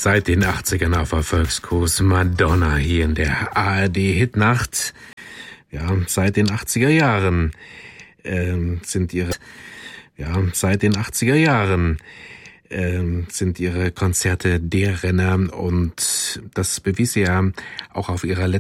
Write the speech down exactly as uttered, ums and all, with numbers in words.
Seit den achtzigern auf Erfolgskurs Madonna hier in der A R D-Hitnacht. Ja, seit den achtziger Jahren ähm, sind ihre ja, seit den achtziger Jahren ähm, sind ihre Konzerte der Renner, und das bewies sie ja auch auf ihrer letzten